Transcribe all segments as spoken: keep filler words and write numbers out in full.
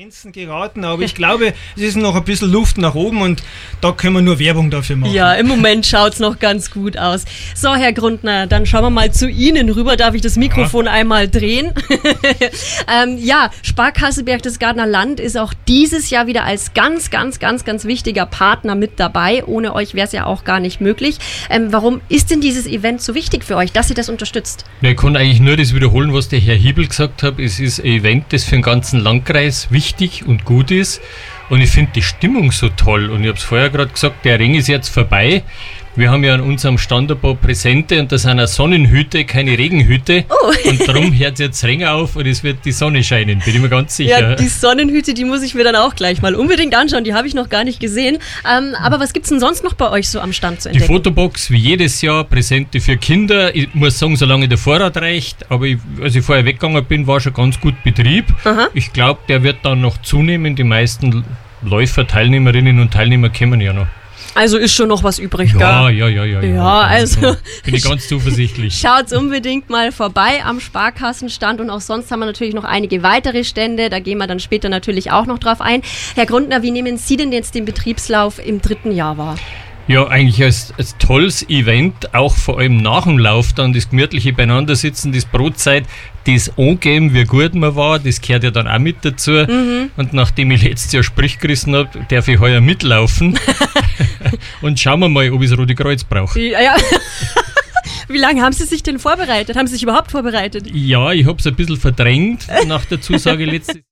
Grenzen geraten, aber ich glaube, es ist noch ein bisschen Luft nach oben und da können wir nur Werbung dafür machen. Ja, im Moment schaut es noch ganz gut aus. So, Herr Grundner, dann schauen wir mal zu Ihnen rüber. Darf ich das Mikrofon ja. einmal drehen? ähm, ja, Sparkasse Berchtesgadener Land ist auch dieses Jahr wieder als ganz, ganz, ganz, ganz wichtiger Partner mit dabei. Ohne euch wäre es ja auch gar nicht möglich. Ähm, warum ist denn dieses Event so wichtig für euch, dass ihr das unterstützt? Ja, ich kann eigentlich nur das wiederholen, was der Herr Hiebel gesagt hat. Es ist ein Event, das für den ganzen Landkreis wichtig und gut ist. Und ich finde die Stimmung so toll. Und ich habe es vorher gerade gesagt, der Ring ist jetzt vorbei. Wir haben ja an unserem Stand ein paar Präsente und das sind auch Sonnenhüte, keine Regenhüte. Oh. Und darum hört jetzt Ring auf und es wird die Sonne scheinen, bin ich mir ganz sicher. Ja, die Sonnenhüte, die muss ich mir dann auch gleich mal unbedingt anschauen, die habe ich noch gar nicht gesehen. Ähm, aber was gibt es denn sonst noch bei euch so am Stand zu entdecken? Die Fotobox, wie jedes Jahr, Präsente für Kinder. Ich muss sagen, solange der Vorrat reicht, aber ich, als ich vorher weggegangen bin, war schon ganz gut Betrieb. Aha. Ich glaube, der wird dann noch zunehmen. Die meisten Läufer, Teilnehmerinnen und Teilnehmer kommen ja noch. Also ist schon noch was übrig, gell? Ja, ja, ja, ja. Ja, also ja. Bin ich ganz zuversichtlich. Schaut unbedingt mal vorbei am Sparkassenstand und auch sonst haben wir natürlich noch einige weitere Stände, da gehen wir dann später natürlich auch noch drauf ein. Herr Grundner, wie nehmen Sie denn jetzt den Betriebslauf im dritten Jahr wahr? Ja, eigentlich als, als tolles Event, auch vor allem nach dem Lauf dann das gemütliche Beieinandersitzen, das Brotzeit, das Angeben, wie gut man war, das gehört ja dann auch mit dazu. Mhm. Und nachdem ich letztes Jahr Sprich gerissen habe, darf ich heuer mitlaufen. Und schauen wir mal, ob ich das Rote Kreuz brauche. Ja, ja. Wie lange haben Sie sich denn vorbereitet? Haben Sie sich überhaupt vorbereitet? Ja, ich habe es ein bisschen verdrängt nach der Zusage letztes Jahr.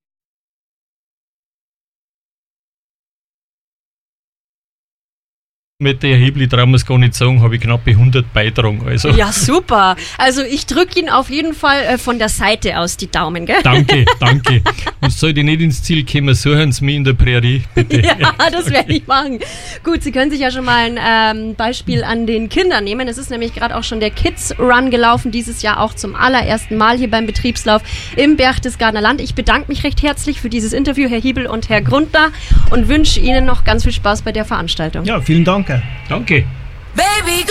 Mit der Hebli trauen wir es gar nicht sagen, habe ich knappe hundert beitragen. Also. Ja, super. Also ich drücke Ihnen auf jeden Fall äh, von der Seite aus die Daumen, gell? Danke, danke. Und sollte ich nicht ins Ziel kommen, suchen Sie mich in der Prärie, bitte. Ja, das werde ich machen. Gut, Sie können sich ja schon mal ein ähm, Beispiel an den Kindern nehmen. Es ist nämlich gerade auch schon der Kids Run gelaufen, dieses Jahr auch zum allerersten Mal hier beim Betriebslauf im Berchtesgadener Land. Ich bedanke mich recht herzlich für dieses Interview, Herr Hiebel und Herr Grundner, und wünsche Ihnen noch ganz viel Spaß bei der Veranstaltung. Ja, vielen Dank. Danke. Baby.